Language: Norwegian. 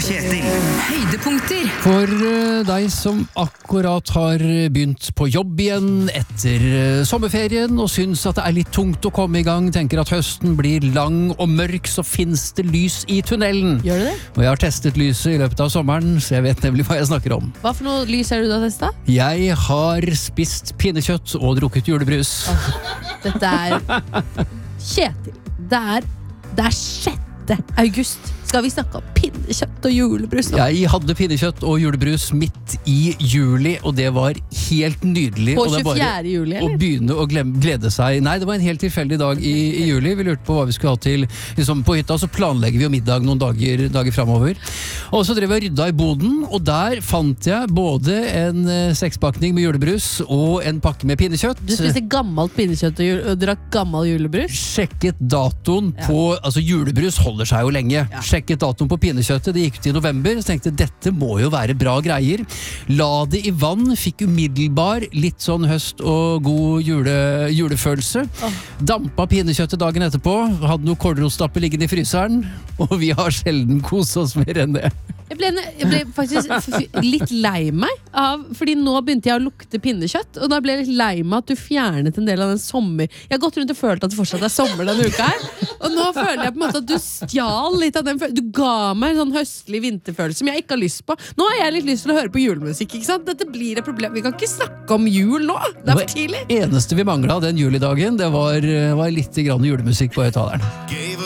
Kjetil. Høydepunkter. For deg som akkurat har begynt på jobb igjen etter sommerferien og syns at det er litt tungt å komme i gang, tenker at høsten blir lang og mørk, så finnes det lys i tunnelen. Gjør det det? Og jeg har testet lyset i løpet av sommeren, så jeg vet nemlig hva jeg snakker om. Hva for noe lys er det du har testet? Jeg har spist pinnekjøtt og drukket julebrus. Dette er Kjetil. Det er 6. august. Skal vi snakke om pinnekjøtt og julebrus nå? Jeg hadde pinnekjøtt og julebrus midt i juli, og det var helt nydelig. På Og det er 24. bare juli, å eller? begynne å glede seg. Nei, det var en helt tilfeldig dag i juli. Vi lurte på hva vi skulle ha til liksom på hytta, så planlegger vi jo middag noen dager fremover. Og så drev jeg og rydda i boden, og der fant jeg både en 6-pakning med julebrus og en pakke med pinnekjøtt. Du spiste gammelt pinnekjøtt og drakk gammel julebrus? Sjekket datoen på, altså julebrus holder seg jo lenge. Sjekket datoen på pinnekjøttet, det gikk ut i november, så tenkte jeg, dette må jo være bra greier. La det i vann, fikk umiddelbar litt sånn høst og god julefølelse. Dampa pinnekjøttet dagen etterpå, hadde noe kålrotstappe liggende i fryseren, og vi har sjelden koset oss mer enn det. Jeg ble faktisk litt lei meg fordi nå begynte jeg å lukte pinnekjøtt, og da ble jeg litt lei meg at du fjernet en del av den sommer. Jeg har gått rundt og følt at det fortsatt er sommer denne uka her, og nå føler jeg på en måte at du stjal litt av den følelsen. Du ga meg en sånn høstlig vinterfølelse som jeg ikke har lyst på. Nå har jeg litt lyst til å høre på julemusikk, ikke sant? Dette blir et problem. Vi kan ikke snakke om jul nå. Det er for tidlig. Det eneste vi manglet den julidagen, det var litt grann julemusikk på høyttaleren.